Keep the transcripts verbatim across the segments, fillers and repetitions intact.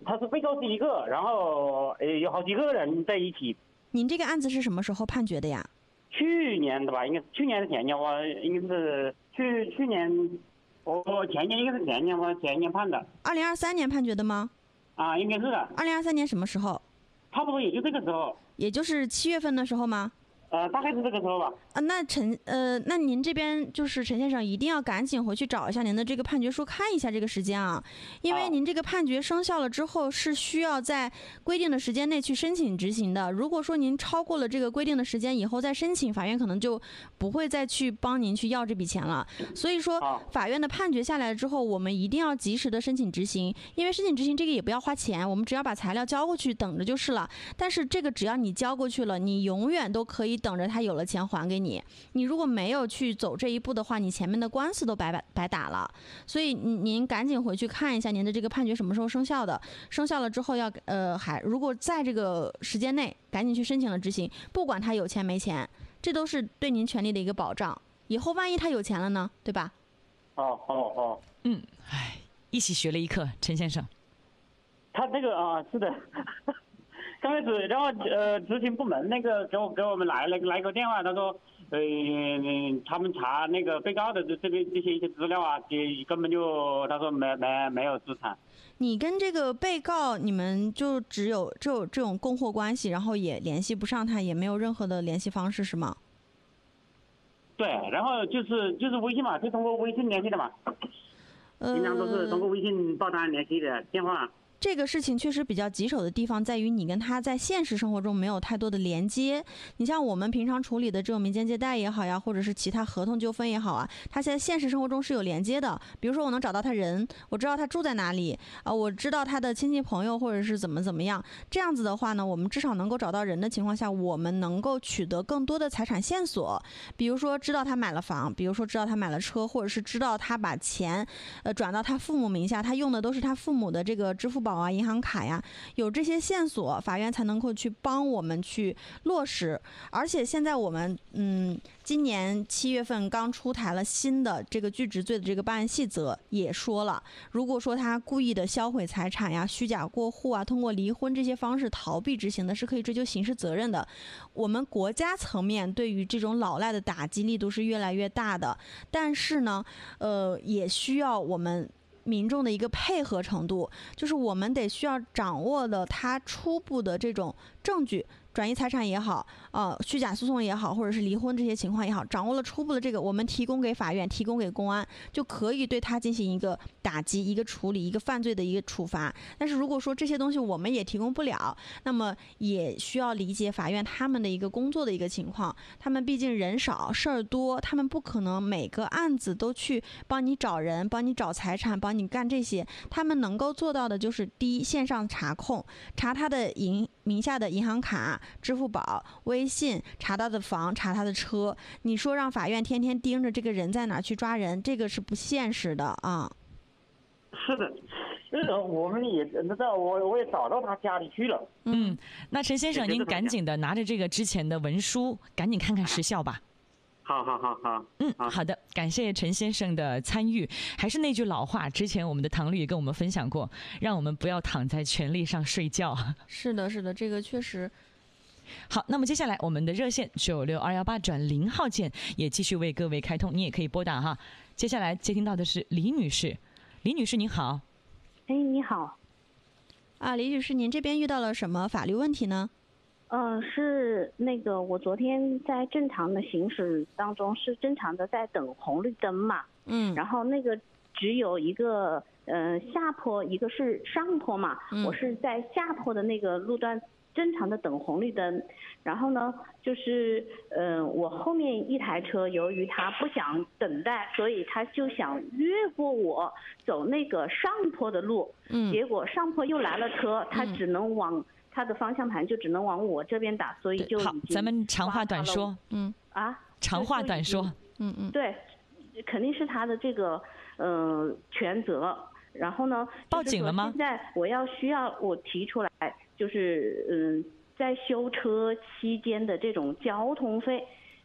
他是被告是一个，然后呃有好几个人在一起。 您这个案子是什么时候判决的呀？ 去年的吧，应该是去年的前年，我应该是去去年，我我前年应该是前年，我前年判的。 二零二三年判决的吗？ 啊，应该是的。 二零二三年什么时候？ 差不多也就这个时候。 也就是七月份的时候吗？ 呃，大概是这个时候吧。 啊，那陈呃，那您这边就是陈先生，一定要赶紧回去找一下您的这个判决书，看一下这个时间啊，因为您这个判决生效了之后，是需要在规定的时间内去申请执行的。如果说您超过了这个规定的时间以后再申请，法院可能就不会再去帮您去要这笔钱了。所以说，法院的判决下来之后，我们一定要及时的申请执行，因为申请执行这个也不要花钱，我们只要把材料交过去，等着就是了。但是这个只要你交过去了，你永远都可以等着他有了钱还给你。你如果没有去走这一步的话，你前面的官司都白白白打了。所以您赶紧回去看一下您的这个判决什么时候生效的，生效了之后要呃还如果在这个时间内赶紧去申请了执行，不管他有钱没钱，这都是对您权利的一个保障。以后万一他有钱了呢，对吧？ 哦哦哦， 嗯，哎，一起学了一课，陈先生。 他这个啊，是的。刚开始，然后呃，执行部门那个给我给我们来了来个电话，他说，呃，他们查那个被告的这这个这些一些资料啊，也根本就他说没没没有资产。 你跟这个被告，你们就只有只有这种供货关系，然后也联系不上他，也没有任何的联系方式，是吗？ 对，然后就是就是微信嘛，就通过微信联系的嘛，平常都是通过微信报单联系的电话。 这个事情确实比较棘手的地方在于你跟他在现实生活中没有太多的连接。你像我们平常处理的这种民间借贷也好呀，或者是其他合同纠纷也好啊，他现在现实生活中是有连接的。比如说我能找到他人，我知道他住在哪里啊、呃，我知道他的亲戚朋友或者是怎么怎么样。这样子的话呢，我们至少能够找到人的情况下，我们能够取得更多的财产线索。比如说知道他买了房，比如说知道他买了车，或者是知道他把钱呃转到他父母名下，他用的都是他父母的这个支付宝啊、银行卡呀，有这些线索，法院才能够去帮我们去落实。而且现在我们嗯，今年七月份刚出台了新的这个拒执罪的这个办案细则，也说了，如果说他故意的销毁财产呀、虚假过户啊、通过离婚这些方式逃避执行的，是可以追究刑事责任的。我们国家层面对于这种老赖的打击力度是越来越大的，但是呢，呃，也需要我们民众的一个配合程度，就是我们得需要掌握的他初步的这种证据，转移财产也好，呃，虚假诉讼也好，或者是离婚这些情况也好，掌握了初步的这个，我们提供给法院，提供给公安，就可以对他进行一个打击、一个处理、一个犯罪的一个处罚。但是如果说这些东西我们也提供不了，那么也需要理解法院他们的一个工作的一个情况，他们毕竟人少事儿多，他们不可能每个案子都去帮你找人、帮你找财产、帮你干这些，他们能够做到的就是第一，线上查控，查他的银名下的银行卡、支付宝、微信，查他的房，查他的车。你说让法院天天盯着这个人在哪去抓人，这个是不现实的啊。 是的，呃，我们也知道，我我也找到他家里去了。 嗯，那陈先生，您赶紧的拿着这个之前的文书，赶紧看看时效吧。 好好好好， 嗯，好的，感谢陈先生的参与。还是那句老话，之前我们的唐律也跟我们分享过，让我们不要躺在权力上睡觉。 是的，是的，这个确实。 好，那么接下来我们的热线九六二幺八转零号键也继续为各位开通，你也可以拨打哈。接下来接听到的是李女士，李女士您好。 哎，你好。 啊，李女士，您这边遇到了什么法律问题呢？ 呃，是那个我昨天在正常的行驶当中是正常的在等红绿灯嘛， 嗯， 然后那个只有一个呃下坡，一个是上坡嘛， 嗯， 我是在下坡的那个路段正常的等红绿灯，然后呢，就是呃我后面一台车由于他不想等待，所以他就想越过我走那个上坡的路， 嗯， 结果上坡又来了车，他只能往。他的方向盘就只能往我这边打，所以就好，咱们长话短说， 嗯啊， 长话短说， 嗯嗯， 对，肯定是他的这个呃全责。然后呢， 报警了吗？ 现在我要需要我提出来，就是嗯、呃，在修车期间的这种交通费，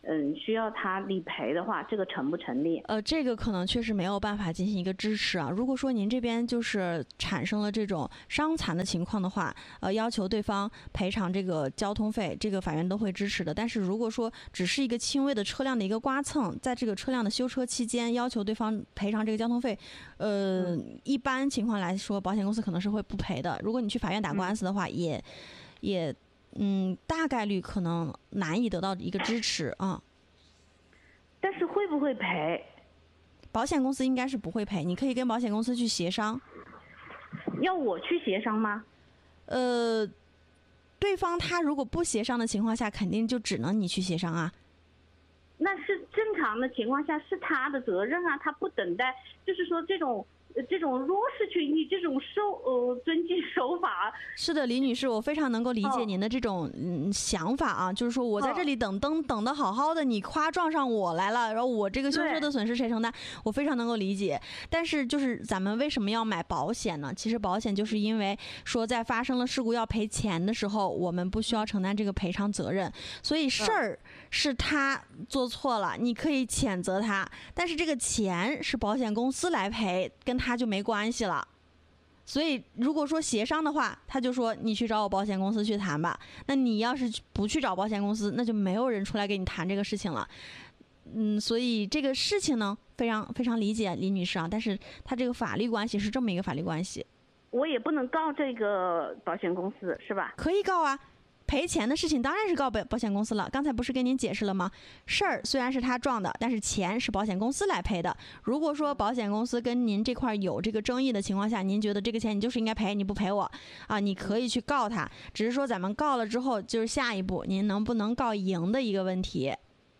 嗯，需要他理赔的话，这个成不成立？ 呃，这个可能确实没有办法进行一个支持啊。如果说您这边就是产生了这种伤残的情况的话，呃，要求对方赔偿这个交通费，这个法院都会支持的。但是如果说只是一个轻微的车辆的一个刮蹭，在这个车辆的修车期间要求对方赔偿这个交通费，呃，嗯、一般情况来说，保险公司可能是会不赔的。如果你去法院打官司的话，嗯、也也。嗯，大概率可能难以得到一个支持啊。 但是会不会赔？ 保险公司应该是不会赔，你可以跟保险公司去协商。 要我去协商吗？ 呃，对方他如果不协商的情况下，肯定就只能你去协商啊。 那是正常的情况下是他的责任啊，他不等待，就是说这种。这种弱势群体这种守呃遵纪守法。 是的，李女士，我非常能够理解您的这种、哦、嗯想法啊，就是说我在这里等灯、哦、等的好好的，你夸撞上我来了，然后我这个修车的损失谁承担？我非常能够理解。但是就是咱们为什么要买保险呢？其实保险就是因为说在发生了事故要赔钱的时候，我们不需要承担这个赔偿责任，所以事儿是他做错了，你可以谴责他，但是这个钱是保险公司来赔，跟他就没关系了。所以如果说协商的话，他就说你去找我保险公司去谈吧。那你要是不去找保险公司，那就没有人出来给你谈这个事情了。嗯，所以这个事情呢，非常非常理解李女士啊，但是他这个法律关系是这么一个法律关系。 我也不能告这个保险公司是吧？ 可以告啊。赔钱的事情当然是告保保险公司了。刚才不是跟您解释了吗？事儿虽然是他撞的，但是钱是保险公司来赔的。如果说保险公司跟您这块有这个争议的情况下，您觉得这个钱你就是应该赔，你不赔我啊，你可以去告他。只是说咱们告了之后，就是下一步您能不能告赢的一个问题。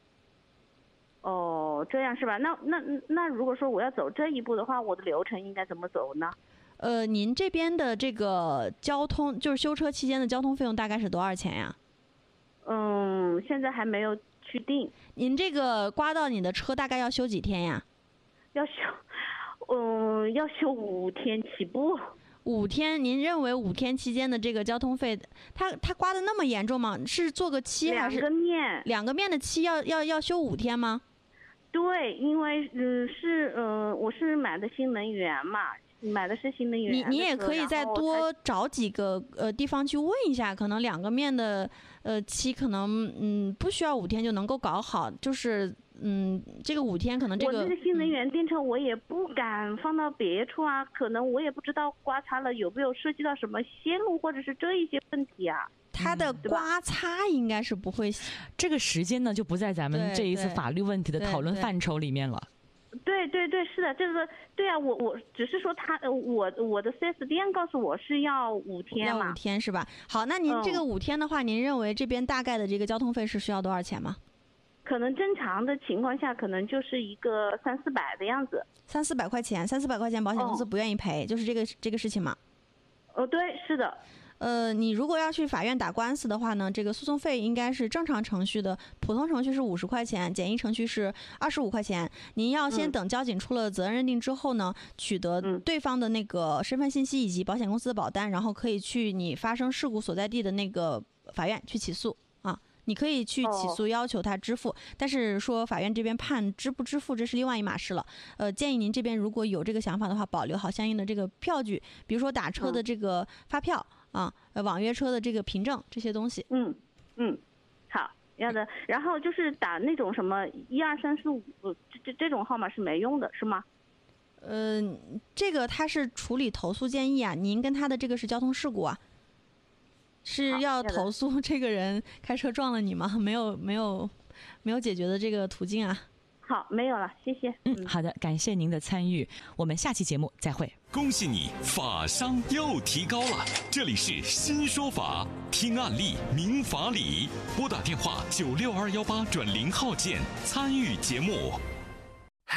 哦，这样是吧？那那那如果说我要走这一步的话，我的流程应该怎么走呢？ 呃，您这边的这个交通，就是修车期间的交通费用大概是多少钱呀？ 嗯，现在还没有去定。 您这个刮到你的车大概要修几天呀？ 要修，嗯，要修五天起步。 五天，您认为五天期间的这个交通费，它它刮的那么严重吗？是做个漆还是两个面？两个面的漆要要要修五天吗？ 对，因为嗯是嗯我是买的新能源嘛。买的是新能源。 你你也可以再多找几个呃地方去问一下，可能两个面的呃漆可能嗯不需要五天就能够搞好，就是嗯这个五天可能这个。 我这个新能源电车我也不敢放到别处啊，可能我也不知道刮擦了有没有涉及到什么线路或者是这一些问题啊。 它的刮擦应该是不会。 这个时间呢就不在咱们这一次法律问题的讨论范畴里面了。 对对对，是的，这个对啊，我我只是说他，我我的 四 S 店告诉我是要五天嘛， 要五天是吧？好，那您这个五天的话，嗯、您认为这边大概的这个交通费是需要多少钱吗？ 可能正常的情况下，可能就是一个三四百的样子。 三四百块钱，三四百块钱，保险公司不愿意赔，哦、就是这个这个事情嘛？ 哦，对，是的。 呃，你如果要去法院打官司的话呢，这个诉讼费应该是正常程序的，普通程序是五十块钱，简易程序是二十五块钱。您要先等交警出了责任认定之后呢，嗯、取得对方的那个身份信息以及保险公司的保单，然后可以去你发生事故所在地的那个法院去起诉啊。你可以去起诉要求他支付，哦、但是说法院这边判支不支付这是另外一码事了。呃，建议您这边如果有这个想法的话，保留好相应的这个票据，比如说打车的这个发票。嗯啊，呃，网约车的这个凭证这些东西， 嗯嗯，好，要的。然后就是打那种什么一二三四五这这这种号码是没用的，是吗？ 呃，这个他是处理投诉建议啊，您跟他的这个是交通事故啊，是要投诉这个人开车撞了你吗？没有没有没有解决的这个途径啊。 好，没有了，谢谢。 嗯，好的，感谢您的参与，我们下期节目再会。 恭喜你，法商又提高了。这里是新说法，听案例明法理，拨打电话九六二幺八转零号键参与节目。